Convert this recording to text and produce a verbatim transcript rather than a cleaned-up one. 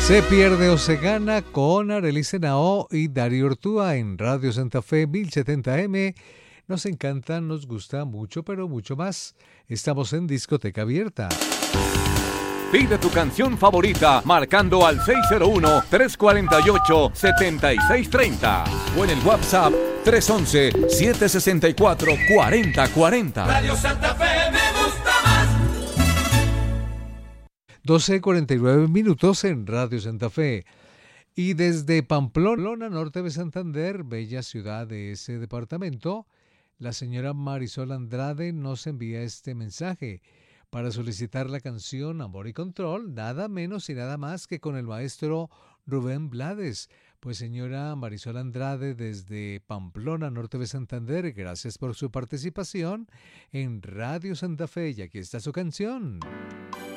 Se pierde o se gana con Arely Senao y Darío Ortúa en Radio Santa Fe mil setenta eme. Nos encanta, nos gusta mucho, pero mucho más. Estamos en Discoteca Abierta. Pide tu canción favorita marcando al seis cero uno, tres cuatro ocho, siete seis tres cero o en el WhatsApp tres uno uno, siete seis cuatro, cuatro cero cuatro cero. Radio Santa Fe me gusta más. doce cuarenta y nueve minutos en Radio Santa Fe. Y desde Pamplona, norte de Santander, bella ciudad de ese departamento, la señora Marisol Andrade nos envía este mensaje para solicitar la canción Amor y Control, nada menos y nada más que con el maestro Rubén Blades. Pues señora Marisol Andrade, desde Pamplona, norte de Santander, gracias por su participación en Radio Santa Fe y aquí está su canción.